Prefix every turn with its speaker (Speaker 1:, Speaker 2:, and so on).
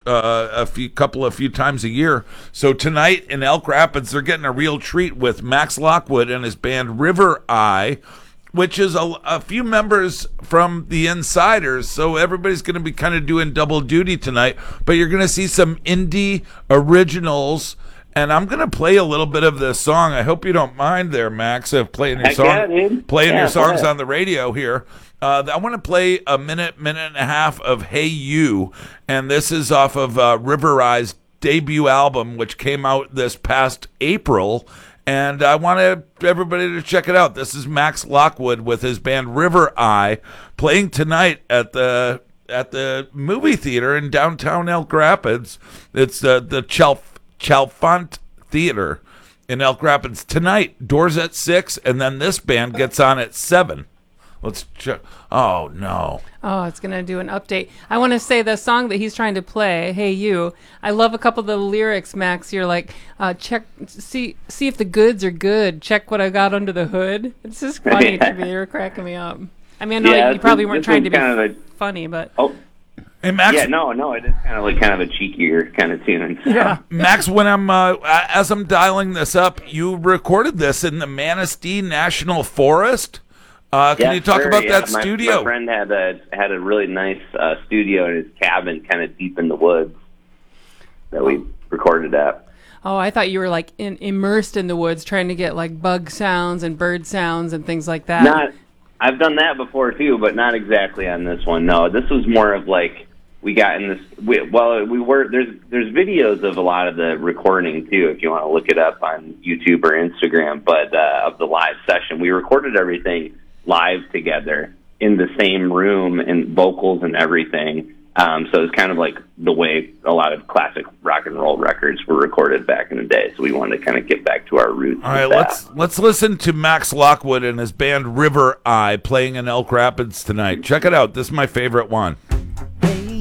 Speaker 1: a few times a year. So tonight in Elk Rapids, they're getting a real treat with Max Lockwood and his band River Eye, which is a few members from the Insiders. So everybody's going to be kind of doing double duty tonight. But you're going to see some indie originals. And I'm going to play a little bit of this song. I hope you don't mind there, Max, of playing your your songs on the radio here. I want to play a minute and a half of Hey You. And this is off of River Eye's debut album, which came out this past April. And I want everybody to check it out. This is Max Lockwood with his band River Eye playing tonight at the movie theater in downtown Elk Rapids. It's the Chalfont Theater in Elk Rapids tonight. Doors at 6, and then this band gets on at 7. Let's check. Oh no!
Speaker 2: Oh, it's gonna do an update. I want to say the song that he's trying to play, "Hey You." I love a couple of the lyrics, Max. You're like, see if the goods are good. Check what I got under the hood. It's just funny to me. You're cracking me up. I mean, I know you probably weren't trying to be funny, but.
Speaker 3: Oh.
Speaker 1: Hey, Max.
Speaker 3: Yeah, no, it is kind of a cheekier kind of tune.
Speaker 2: Yeah,
Speaker 1: Max. When as I'm dialing this up, you recorded this in the Manistee National Forest. Can you talk about that studio?
Speaker 3: My friend had a really nice studio in his cabin, kind of deep in the woods, that we recorded at.
Speaker 2: Oh, I thought you were like immersed in the woods, trying to get like bug sounds and bird sounds and things like that.
Speaker 3: I've done that before too, but not exactly on this one. No, this was more of like we got in this. There's videos of a lot of the recording too, if you want to look it up on YouTube or Instagram. But of the live session, we recorded everything live together in the same room and vocals and everything. So it's kind of like the way a lot of classic rock and roll records were recorded back in the day. So we wanted to kind of get back to our roots.
Speaker 1: All right, let's listen to Max Lockwood and his band River Eye playing in Elk Rapids tonight. Check it out. This is my favorite one.